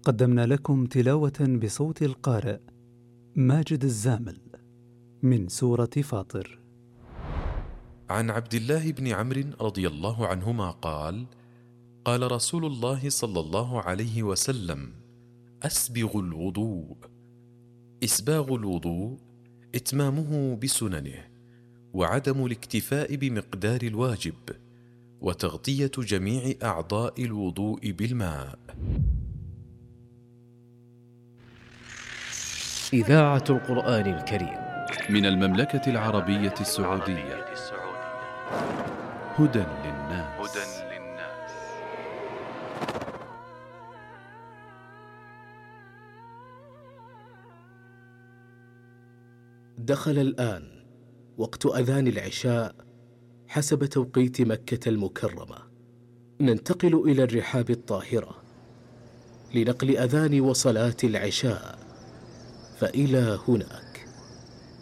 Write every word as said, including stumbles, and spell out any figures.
قدمنا لكم تلاوة بصوت القارئ ماجد الزامل من سورة فاطر. عن عبد الله بن عمرو رضي الله عنهما قال: قال رسول الله صلى الله عليه وسلم: أسبغ الوضوء. إسباغ الوضوء إتمامه بسننه، وعدم الاكتفاء بمقدار الواجب، وتغطية جميع أعضاء الوضوء بالماء. إذاعة القرآن الكريم من المملكة العربية السعودية. هدى للناس. دخل الآن وقت أذان العشاء حسب توقيت مكة المكرمة. ننتقل إلى الرحاب الطاهرة لنقل أذان وصلاة العشاء، فإلى هنا